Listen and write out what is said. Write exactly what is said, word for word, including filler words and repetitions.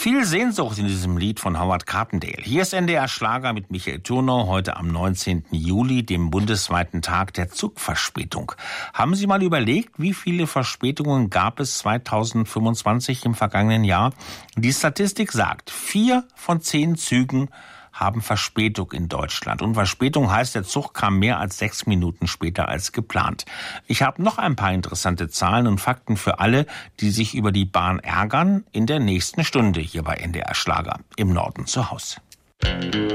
Viel Sehnsucht in diesem Lied von Howard Carpendale. Hier ist N D R Schlager mit Michael Thurnau heute am neunzehnten Juli, dem bundesweiten Tag der Zugverspätung. Haben Sie mal überlegt, wie viele Verspätungen gab es zweitausendfünfundzwanzig im vergangenen Jahr? Die Statistik sagt, vier von zehn Zügen haben Verspätung in Deutschland. Und Verspätung heißt, der Zug kam mehr als sechs Minuten später als geplant. Ich habe noch ein paar interessante Zahlen und Fakten für alle, die sich über die Bahn ärgern, in der nächsten Stunde hier bei N D R Schlager im Norden zu Hause.